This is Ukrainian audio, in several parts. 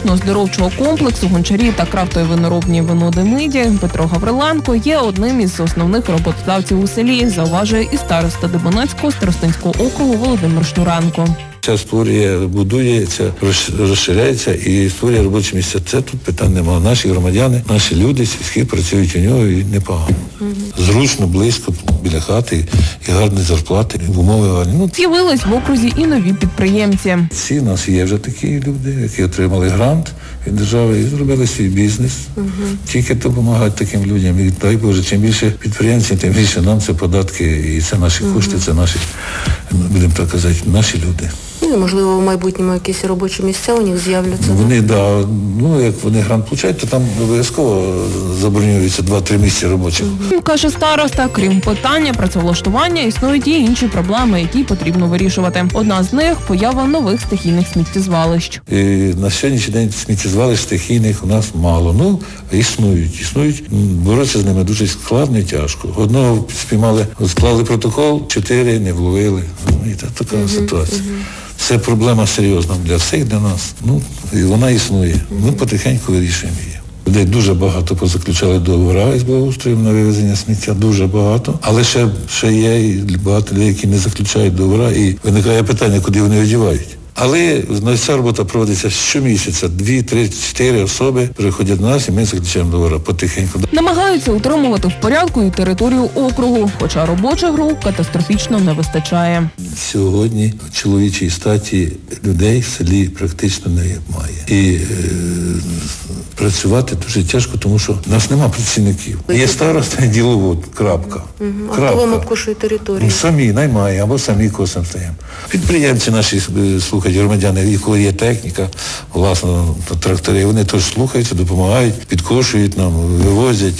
молочно-оздоровчого комплексу «Гончарі» та крафтові виноробні вино «Демиді» Петро Гавриленко є одним із основних роботодавців у селі, зауважує і староста Дебенецького старостинського округу Володимир Шнуренко. Це створює, будується, розширяється і створює робочі місця. Це тут питань немає. Наші громадяни, наші люди сільські працюють у нього і непогано. Зручно, близько, біля хати, і гарні зарплати, і умови гарні. З'явились в окрузі і нові підприємці. Всі у нас є вже такі люди, які отримали грант від держави і зробили свій бізнес. Тільки допомагають таким людям. І дай Боже, чим більше підприємців, тим більше нам це податки, і це наші кошти, це наші, будемо так казати, наші люди. Ну, можливо, в майбутньому якісь робочі місця у них з'являться. Вони, як вони грант получають, то там обов'язково забронюються 2-3 місця робочих. Каже староста, крім питання працевлаштування, існують і інші проблеми, які потрібно вирішувати. Одна з них – поява нових стихійних сміттєзвалищ. І на сьогоднішній день сміттєзвалищ стихійних у нас мало. Існують. Боротися з ними дуже складно і тяжко. Одного спіймали, склали протокол, 4 не вловили. І така ситуація. Це проблема серйозна для всіх, для нас. І вона існує. Ми потихеньку вирішуємо її. Людей дуже багато позаключали договори із благоустроєм на вивезення сміття, дуже багато. Але ще є і багато людей, які не заключають договори, і виникає питання, куди вони одівають. Але ця робота проводиться щомісяця. 2, 3, 4 особи приходять до нас і ми заключаємо договори потихеньку. Намагаються утримувати в порядку і територію округу, хоча робочих рук катастрофічно не вистачає. Сьогодні в чоловічій статі людей в селі практично немає. І працювати дуже тяжко, тому що в нас немає працівників. Є староста і діловод, крапка. А хто вам обкошує територію? Самі наймає, або самі косом стаємо. Підприємці наші слухають, громадяни, і коли є техніка, власне, трактори, вони теж слухаються, допомагають, підкошують нам, вивозять.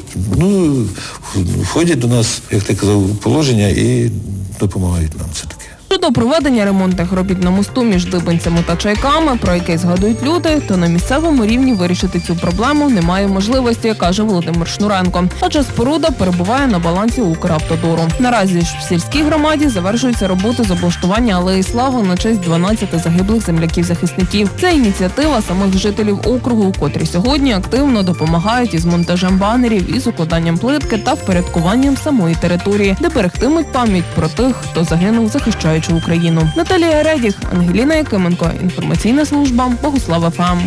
Входять до нас, як ти казав, положення і допомагають нам все-таки. Щодо проведення ремонтних робіт на мосту між Дибенцями та Чайками, про яке згадують люди, то на місцевому рівні вирішити цю проблему немає можливості, каже Володимир Шнуренко. Адже споруда перебуває на балансі Укравтодору. Наразі ж в сільській громаді завершуються роботи з облаштування алеї слави на честь 12 загиблих земляків-захисників. Це ініціатива самих жителів округу, котрі сьогодні активно допомагають із монтажем банерів, із укладанням плитки та впорядкуванням самої території, де берегтимуть пам'ять про тих, хто загинув, захищаючи Україну. Наталія Редіх, Ангеліна Якименко. Інформаційна служба Богуслав ФМ.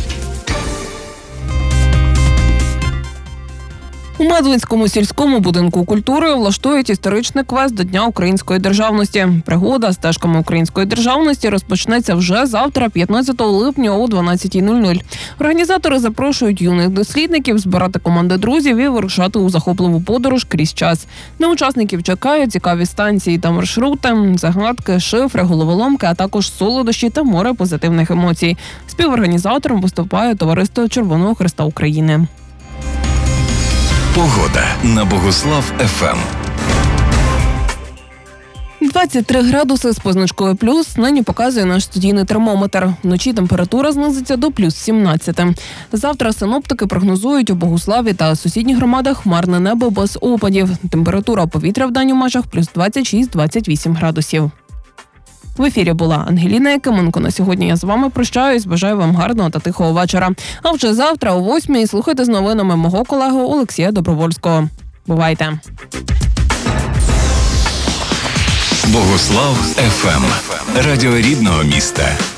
У Медвинському сільському будинку культури влаштують історичний квест до Дня української державності. Пригода стежками української державності розпочнеться вже завтра, 15 липня о 12:00. Організатори запрошують юних дослідників збирати команди друзів і вирушати у захопливу подорож крізь час. На учасників чекають цікаві станції та маршрути, загадки, шифри, головоломки, а також солодощі та море позитивних емоцій. Співорганізатором виступає товариство Червоного Хреста України. Погода на Богуслав ФМ. 23 градуси з позначкою плюс нині показує наш студійний термометр. Вночі температура знизиться до плюс 17. Завтра синоптики прогнозують у Богуславі та сусідніх громадах хмарне небо без опадів. Температура повітря в день у межах плюс 26-28 градусів. В ефірі була Ангеліна Якименко. На сьогодні я з вами прощаюсь. Бажаю вам гарного та тихого вечора. А вже завтра о 8:00 слухайте з новинами мого колеги Олексія Добровольського. Бувайте! Богуслав ФМ. Радіо рідного міста.